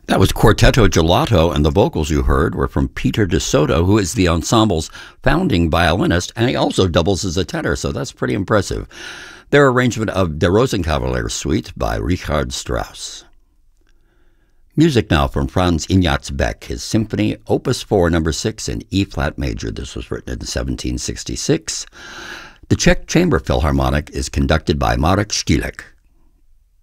That was Quartetto Gelato, and the vocals you heard were from Peter DeSoto, who is the ensemble's founding violinist, and he also doubles as a tenor, so that's pretty impressive. Their arrangement of Der Rosenkavalier Suite by Richard Strauss. Music now from Franz Ignaz Beck, his Symphony, Opus 4, No. 6 in E-flat major. This was written in 1766. The Czech Chamber Philharmonic is conducted by Marek Štílek.